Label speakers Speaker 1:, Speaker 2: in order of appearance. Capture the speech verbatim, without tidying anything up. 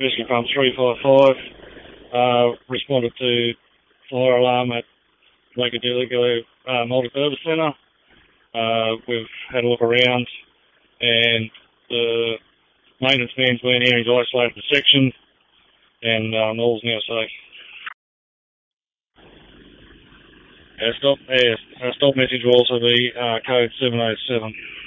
Speaker 1: rescue pump three five five uh, responded to fire alarm at Wakadiligo uh, Multi-Purpose Centre. Uh, we've had a look around, and the maintenance man's been here. He's isolated the section, and um, all's now safe. Our stop, our, our stop message will also be uh, code seven oh seven.